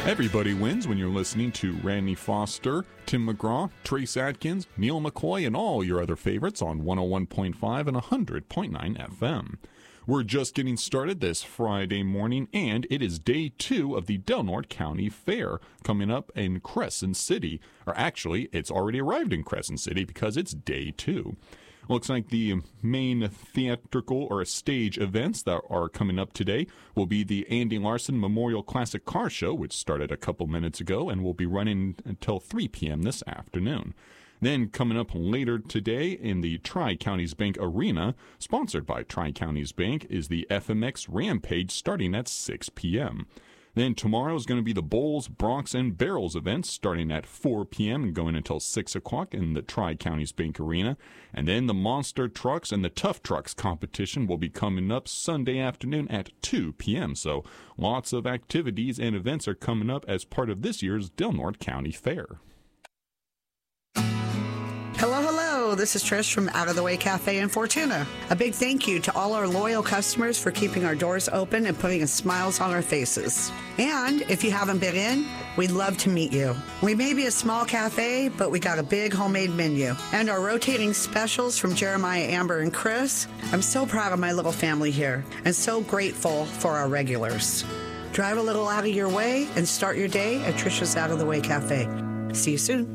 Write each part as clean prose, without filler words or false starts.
Everybody wins when you're listening to Randy Foster, Tim McGraw, Trace Atkins, Neil McCoy, and all your other favorites on 101.5 and 100.9 FM. We're just getting started this Friday morning, and it is day 2 of the Del Norte County Fair coming up in Crescent City. Or actually, it's already arrived in Crescent City because it's day 2. Looks like the main theatrical or stage events that are coming up today will be the Andy Larson Memorial Classic Car Show, which started a couple minutes ago and will be running until 3 p.m. this afternoon. Then coming up later today in the Tri-Counties Bank Arena, sponsored by Tri-Counties Bank, is the FMX Rampage starting at 6 p.m. Then tomorrow is going to be the Bowls, Bronx, and Barrels events starting at 4 p.m. and going until 6 o'clock in the Tri-Counties Bank Arena. And then the Monster Trucks and the Tough Trucks competition will be coming up Sunday afternoon at 2 p.m. So lots of activities and events are coming up as part of this year's Del Norte County Fair. Hello, this is Trish from Out of the Way Cafe in Fortuna. A big thank you to all our loyal customers for keeping our doors open and putting smiles on our faces. And if you haven't been in, we'd love to meet you. We may be a small cafe, but we got a big homemade menu. And our rotating specials from Jeremiah, Amber, and Chris. I'm so proud of my little family here and so grateful for our regulars. Drive a little out of your way and start your day at Trisha's Out of the Way Cafe. See you soon.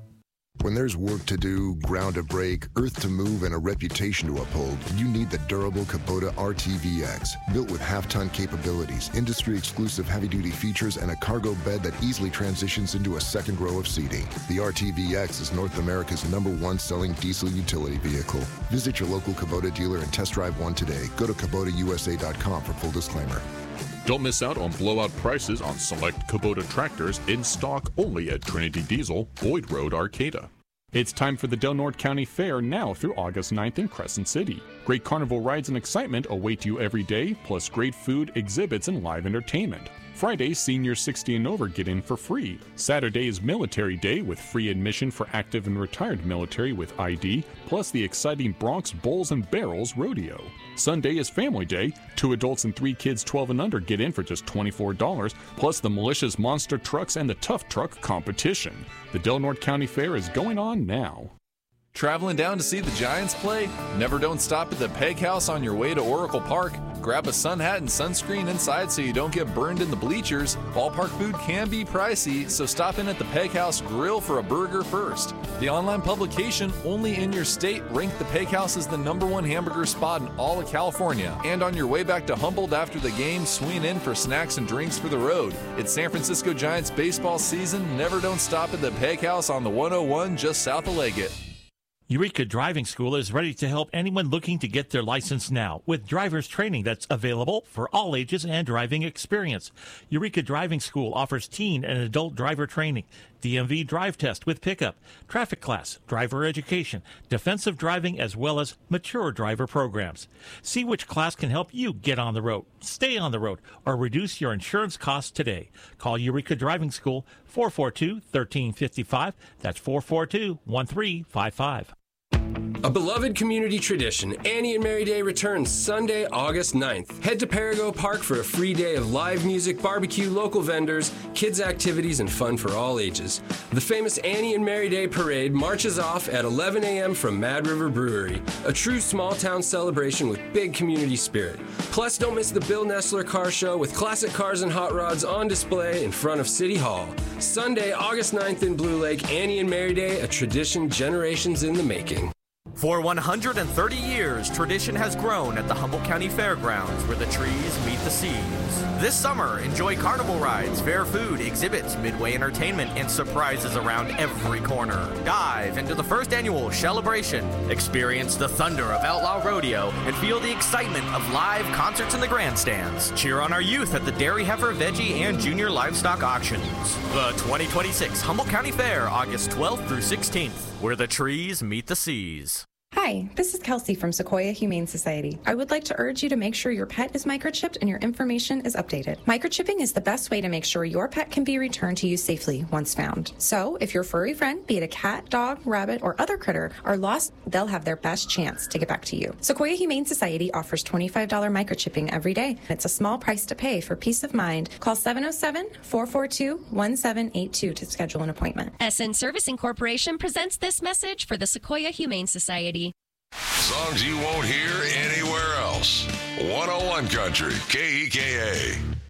When there's work to do, ground to break, earth to move, and a reputation to uphold, you need the durable Kubota RTVX. Built with half-ton capabilities, industry-exclusive heavy-duty features, and a cargo bed that easily transitions into a second row of seating. The RTVX is North America's #1 selling diesel utility vehicle. Visit your local Kubota dealer and test drive one today. Go to KubotaUSA.com for full disclaimer. Don't miss out on blowout prices on select Kubota tractors in stock only at Trinity Diesel, Boyd Road, Arcata. It's time for the Del Norte County Fair now through August 9th in Crescent City. Great carnival rides and excitement await you every day, plus great food, exhibits, and live entertainment. Friday, seniors 60 and over get in for free. Saturday is Military Day with free admission for active and retired military with ID, plus the exciting Bronx Bowls and Barrels Rodeo. Sunday is Family Day. 2 adults and 3 kids 12 and under get in for just $24, plus the Militia's Monster Trucks and the Tough Truck competition. The Del Norte County Fair is going on now. Traveling down to see the Giants play? Never don't stop at the Peg House on your way to Oracle Park. Grab a sun hat and sunscreen inside so you don't get burned in the bleachers. Ballpark food can be pricey, so stop in at the Peg House Grill for a burger first. The online publication, only in your state, ranked the Peg House as the #1 hamburger spot in all of California. And on your way back to Humboldt after the game, swing in for snacks and drinks for the road. It's San Francisco Giants baseball season. Never don't stop at the Peg House on the 101 just south of Leggett. Eureka Driving School is ready to help anyone looking to get their license now with driver's training that's available for all ages and driving experience. Eureka Driving School offers teen and adult driver training, DMV drive test with pickup, traffic class, driver education, defensive driving, as well as mature driver programs. See which class can help you get on the road, stay on the road, or reduce your insurance costs today. Call Eureka Driving School 442-1355. That's 442-1355. A beloved community tradition, Annie and Mary Day returns Sunday, August 9th. Head to Perigo Park for a free day of live music, barbecue, local vendors, kids' activities, and fun for all ages. The famous Annie and Mary Day Parade marches off at 11 a.m. from Mad River Brewery, a true small-town celebration with big community spirit. Plus, don't miss the Bill Nestler Car Show with classic cars and hot rods on display in front of City Hall. Sunday, August 9th in Blue Lake, Annie and Mary Day, a tradition generations in the making. For 130 years, tradition has grown at the Humboldt County Fairgrounds, where the trees meet the seas. This summer, enjoy carnival rides, fair food, exhibits, midway entertainment, and surprises around every corner. Dive into the first annual celebration. Experience the thunder of Outlaw Rodeo and feel the excitement of live concerts in the grandstands. Cheer on our youth at the Dairy Heifer, Veggie, and Junior Livestock Auctions. The 2026 Humboldt County Fair, August 12th through 16th, where the trees meet the seas. Hi, this is Kelsey from Sequoia Humane Society. I would like to urge you to make sure your pet is microchipped and your information is updated. Microchipping is the best way to make sure your pet can be returned to you safely once found. So, if your furry friend, be it a cat, dog, rabbit, or other critter, are lost, they'll have their best chance to get back to you. Sequoia Humane Society offers $25 microchipping every day. It's a small price to pay for peace of mind. Call 707-442-1782 to schedule an appointment. SN Servicing Corporation presents this message for the Sequoia Humane Society. Songs you won't hear anywhere else. 101 Country, KEKA.